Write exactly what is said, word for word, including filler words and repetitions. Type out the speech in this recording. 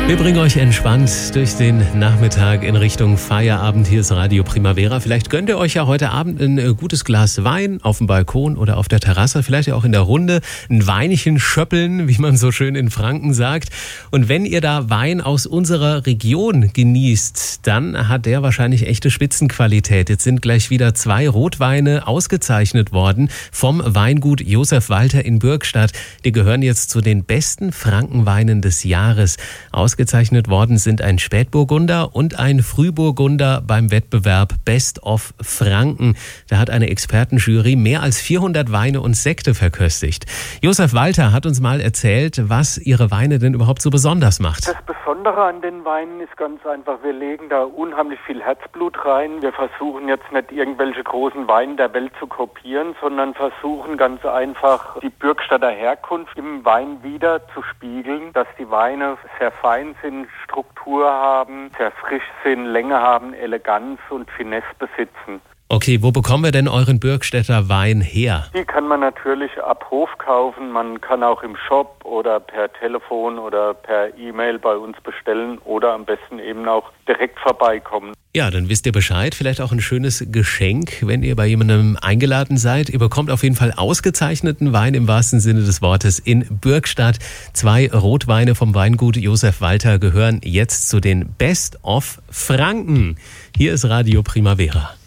Wir bringen euch entspannt durch den Nachmittag in Richtung Feierabend. Hier ist Radio Primavera. Vielleicht gönnt ihr euch ja heute Abend ein gutes Glas Wein auf dem Balkon oder auf der Terrasse, vielleicht ja auch in der Runde. Ein Weinchen schöppeln, wie man so schön in Franken sagt. Und wenn ihr da Wein aus unserer Region genießt, dann hat der wahrscheinlich echte Spitzenqualität. Jetzt sind gleich wieder zwei Rotweine ausgezeichnet worden vom Weingut Josef Walter in Bürgstadt. Die gehören jetzt zu den besten Frankenweinen des Jahres. Ausgezeichnet worden sind ein Spätburgunder und ein Frühburgunder beim Wettbewerb Best of Franken. Da hat eine Expertenjury mehr als vierhundert Weine und Sekte verköstigt. Josef Walter hat uns mal erzählt, was ihre Weine denn überhaupt so besonders macht. Das Besondere an den Weinen ist ganz einfach, wir legen da unheimlich viel Herzblut rein. Wir versuchen jetzt nicht irgendwelche großen Weine der Welt zu kopieren, sondern versuchen ganz einfach die Bürgstadter Herkunft im Wein wieder zu spiegeln, dass die Weine sehr fein sind, Struktur haben, sehr frisch sind, Länge haben, Eleganz und Finesse besitzen. Okay, wo bekommen wir denn euren Bürgstädter Wein her? Die kann man natürlich ab Hof kaufen. Man kann auch im Shop oder per Telefon oder per E-Mail bei uns bestellen oder am besten eben auch direkt vorbeikommen. Ja, dann wisst ihr Bescheid. Vielleicht auch ein schönes Geschenk, wenn ihr bei jemandem eingeladen seid. Ihr bekommt auf jeden Fall ausgezeichneten Wein im wahrsten Sinne des Wortes in Bürgstadt. Zwei Rotweine vom Weingut Josef Walter gehören jetzt zu den Best of Franken. Hier ist Radio Primavera.